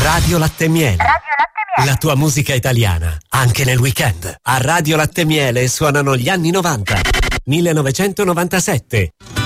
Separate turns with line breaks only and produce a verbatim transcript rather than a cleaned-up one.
Radio Latte Miele. Radio Latte Miele. La tua musica italiana, anche nel weekend. A Radio Latte Miele suonano gli anni novanta. millenovecentonovantasette.